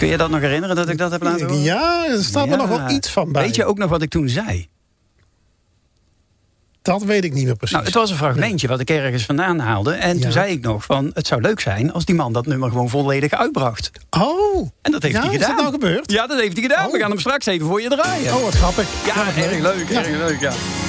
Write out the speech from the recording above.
Kun je dat nog herinneren dat ik dat heb laten horen? Ja, er staat me nog wel iets van bij. Weet je ook nog wat ik toen zei? Dat weet ik niet meer precies. Nou, het was een fragmentje wat ik ergens vandaan haalde. En toen zei ik nog van, het zou leuk zijn als die man dat nummer gewoon volledig uitbracht. Oh. En dat heeft hij gedaan. Is dat nou gebeurd? Ja, dat heeft hij gedaan. Oh. We gaan hem straks even voor je draaien. Oh, wat grappig. Ja, erg leuk, erg leuk, ja.